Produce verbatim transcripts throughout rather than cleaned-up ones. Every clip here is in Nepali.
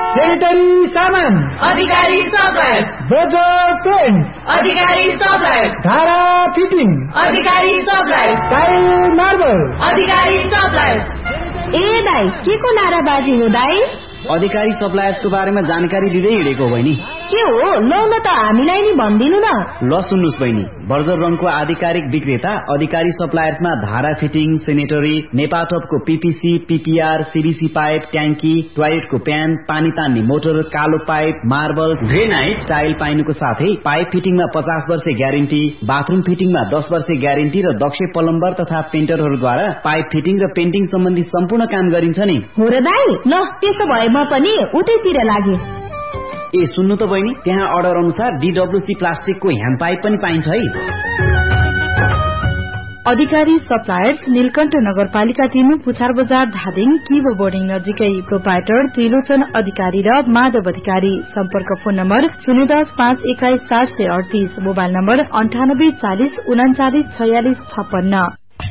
सेनिटरी सामान अधिकारी सप्लायर्स, बजार पेन्ट्स अधिकारी सप्लायर्स, धारा फिटिङ अधिकारी सप्लायर्स, टाइल मार्बल अधिकारी सप्लायर्स। ए दाई के को नाराबाजी हो दाई? अधिकारी सप्लायर्सको बारेमा जानकारी दिँदै हिँडेको हो बहिनी। के हो लौ न त हामीलाई नि भन्दिनु न। ल सुन्नुस् बहिनी, बर्जर रङको आधिकारिक विक्रेता अधिकारी सप्लायर्समा धारा fitting, sanitary, नेपाटपको PPC, PPR, CBC pipe, ट्याङ्की, टोयलेटको प्यान, पानी तान्ने मोटर, कालो पाइप, मार्बल, ग्रेनाइट, टाइल पाइनुको साथै पाइप फिटिङमा पचास वर्ष ग्यारेन्टी, बाथरूम फिटिङमा दस वर्ष ग्यारेन्टी र दक्ष प्लम्बर तथा पेन्टरहरूद्वारा पाइप फिटिङ र पेन्टिङ सम्बन्धी सम्पूर्ण काम गरिन्छ नि। हो र दाइ, ल त्यसो भए म पनि उतैतिर लागे। ए सुन्नु त बहिनी, त्यहाँ अर्डर अनुसार डीडब्ल्यूसी प्लास्टिकको ह्यान्ड पाइप पनि पाइन्छ है। अधिकारी सप्लायर्स नीलकण्ठ नगरपालिका तीन पुछार बजार धादिङ किबो बोर्डिङ नजिकै। प्रोपाइटर त्रिलोचन अधिकारी र माधव अधिकारी। सम्पर्क फोन नम्बर शून्य दस पाँच एक्काइस चार सय अडतीस, मोबाइल नम्बर अन्ठानब्बे चालिस उनाचालिस छयालिस छप्पन्न।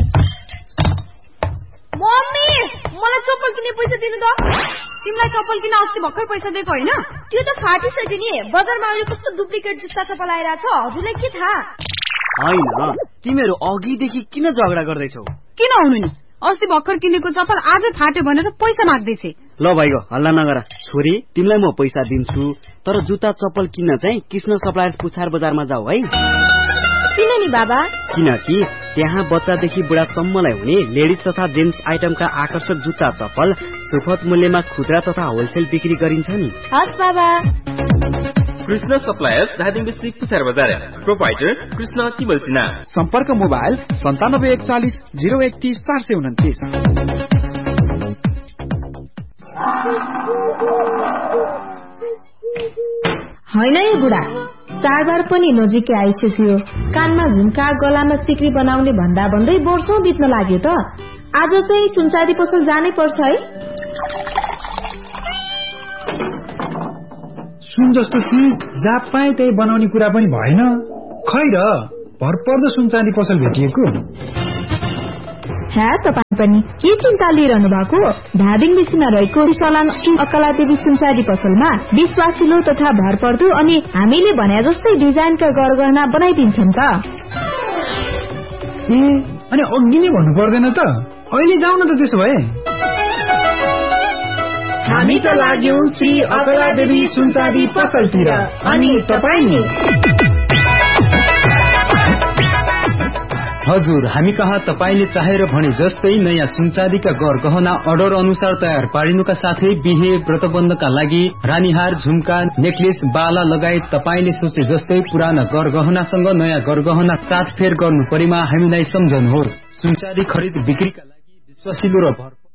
मम्मी मलाई चप्पल किन्ने पैसा दिनु त। तिमीलाई चप्पल किन अस्ति भर्खर पैसा दिएको होइन? त्यो त फाटिसक्यो नि। बजारमा अहिले कस्तो डुप्लिकेट जुत्ता चप्पल आइरहेछ, हजुरलाई के थाहा? होइन, तिमीहरू अघिदेखि किन झगडा गर्दैछौ? किन हुनु नि, अस्ति भर्खर किनेको चप्पल आज फाट्यो भनेर पैसा माग्दैछे। ल भाइको हल्ला नगर। छोरी तिमीलाई म पैसा दिन्छु, तर जुत्ता चप्पल किन्न चाहिँ कृष्ण सप्लायर्स पुछार बजारमा जाऊ है। किन नि बाबा? किनकि त्यहाँ बच्चादेखि बुढासम्मलाई हुने लेडिज तथा जेन्ट्स आइटमका आकर्षक जुत्ता चप्पल सुपथ मूल्यमा खुद्रा तथा होलसेल बिक्री गरिन्छ नि। हस् बाबा। कृष्ण सप्लायर्स धादिङ डिस्ट्रिक्ट पुछार बजार। प्रोपाइटर कृष्ण तिमलचिना। सम्पर्क मोबाइल सन्तानब्बे एकचालिस जिरो एकतिस चार सय उन्तिस। होइन है बुढा, चाडबाड पनि नजिकै आइसक्यो। कानमा झुम्का, गलामा सिक्री बनाउने भन्दा भन्दै वर्षौं बित्न लाग्यो त। आज चाहिँ सुनचाँदी पसल जानै पर्छ है। सुन जस्तो चिज जहाँ पाए त्यही बनाउने कुरा पनि भएन। खै र भरपर्दो सुनचाँदी पसल भेटिएको। ह्या तपाईँ पनि के चिन्ता लिइरहनु भएको? धादिङ बेसीमा रहेको सलाङ श्री अकलादेवी सुनचाँदी पसलमा विश्वासिलो तथा भरपर्दो अनि हामीले भने जस्तै डिजाइनका गरगहना बनाइदिन्छन् त। ए अनि अघि नै भन्नु पर्दैन त? अहिले जाउँ न त त्यसो भए। हामी त लाग्यौं श्री अकलादेवी सुनचाँदी पसलतिर, अनि तपाईँ नि? हजुर, हामी कहाँ तपाईले चाहेर भने जस्तै नयाँ सुनचाँदीका गरगहना अर्डर अनुसार तयार पारिनुका साथै बिहे व्रतबन्धका लागि रानीहार, झुम्का, नेकलेस, बाला लगायत तपाईले सोचे जस्तै पुराना गरगहनासँग नयाँ गरगहना साथ फेर गर्नु परेमा हामीलाई सम्झनुहोस्। सुनचाँदी खरिद बिक्रीका लागि विश्वासिलो र भर